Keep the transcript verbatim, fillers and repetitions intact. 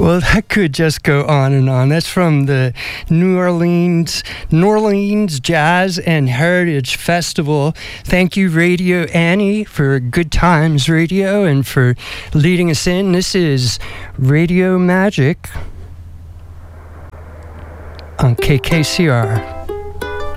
Well, that could just go on and on. That's from the New Orleans, New Orleans Jazz and Heritage Festival. Thank you, Radio Annie, for Good Times Radio and for leading us in. This is Radio Magic on K K C R.